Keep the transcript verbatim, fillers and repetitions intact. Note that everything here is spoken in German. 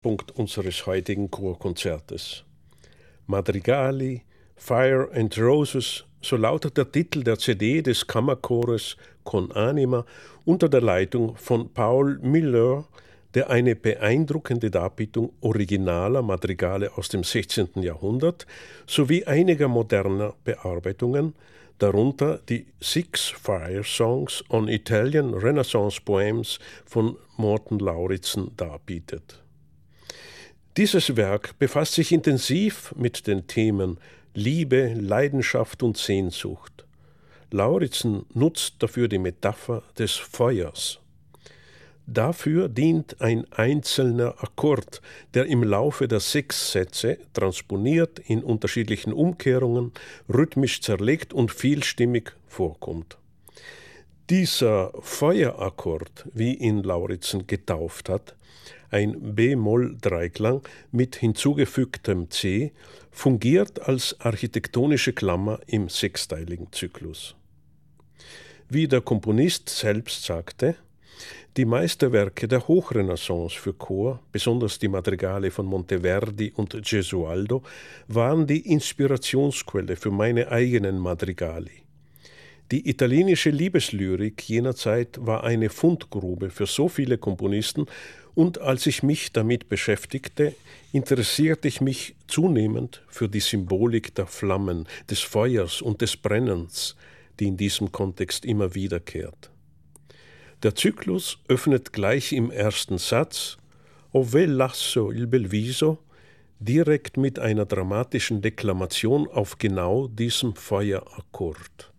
Punkt unseres heutigen Chorkonzertes. Madrigali, Fire and Roses, so lautet der Titel der C D des Kammerchores Con Anima unter der Leitung von Paul Muller, der eine beeindruckende Darbietung originaler Madrigale aus dem sechzehnten Jahrhundert sowie einiger moderner Bearbeitungen, darunter die Six Fire Songs on Italian Renaissance Poems von Morten Lauridsen darbietet. Dieses Werk befasst sich intensiv mit den Themen Liebe, Leidenschaft und Sehnsucht. Lauridsen nutzt dafür die Metapher des Feuers. Dafür dient ein einzelner Akkord, der im Laufe der sechs Sätze transponiert in unterschiedlichen Umkehrungen, rhythmisch zerlegt und vielstimmig vorkommt. Dieser Feuerakkord, wie ihn Lauridsen getauft hat, ein B-Moll-Dreiklang mit hinzugefügtem C, fungiert als architektonische Klammer im sechsteiligen Zyklus. Wie der Komponist selbst sagte, die Meisterwerke der Hochrenaissance für Chor, besonders die Madrigale von Monteverdi und Gesualdo, waren die Inspirationsquelle für meine eigenen Madrigali. Die italienische Liebeslyrik jener Zeit war eine Fundgrube für so viele Komponisten, und als ich mich damit beschäftigte, interessierte ich mich zunehmend für die Symbolik der Flammen, des Feuers und des Brennens, die in diesem Kontext immer wiederkehrt. Der Zyklus öffnet gleich im ersten Satz Ove lasso il bel viso direkt mit einer dramatischen Deklamation auf genau diesem Feuerakkord.